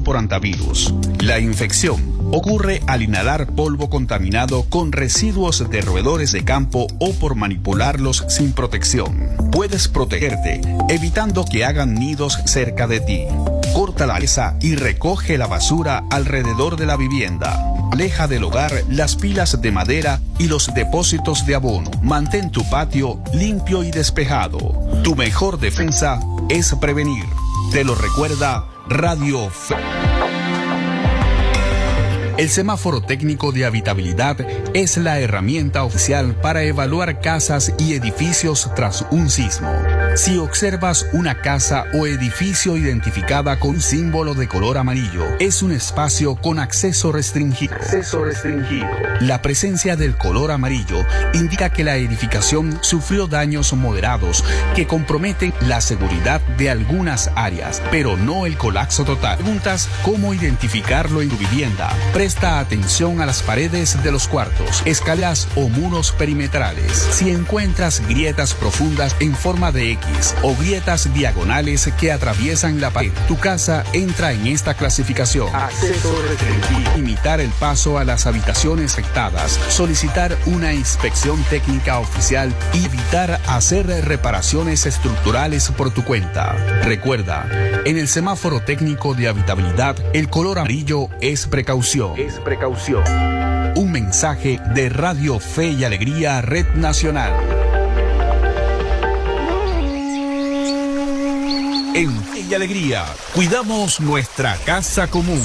por hantavirus. La infección ocurre al inhalar polvo contaminado con residuos de roedores de campo o por manipularlos sin protección. Puedes protegerte evitando que hagan nidos cerca de ti. Corta la maleza y recoge la basura alrededor de la vivienda. Aleja del hogar las pilas de madera y los depósitos de abono. Mantén tu patio limpio y despejado. Tu mejor defensa es prevenir. Te lo recuerda Radio Fe. El semáforo técnico de habitabilidad es la herramienta oficial para evaluar casas y edificios tras un sismo. Si observas una casa o edificio identificada con un símbolo de color amarillo, es un espacio con acceso restringido. La presencia del color amarillo indica que la edificación sufrió daños moderados que comprometen la seguridad de algunas áreas, pero no el colapso total. Preguntas cómo identificarlo en tu vivienda. Presta atención a las paredes de los cuartos, escaleras o muros perimetrales. Si encuentras grietas profundas en forma de X o grietas diagonales que atraviesan la pared, tu casa entra en esta clasificación. Acceso restringido. Limitar el paso a las habitaciones afectadas, solicitar una inspección técnica oficial y evitar hacer reparaciones estructurales por tu cuenta. Recuerda, en el semáforo técnico de habitabilidad, el color amarillo es precaución. Un mensaje de Radio Fe y Alegría Red Nacional. En Fe y Alegría, cuidamos nuestra casa común.